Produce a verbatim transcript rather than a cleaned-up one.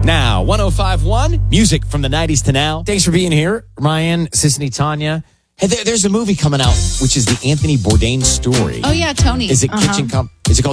Now, one oh five point one, music from the nineties to now. Thanks for being here, Ryan, Sisney, Tanya. Hey, there, there's a movie coming out, which is the Anthony Bourdain story. Oh, yeah, Tony. Is it uh-huh. Kitchen Com- Is it called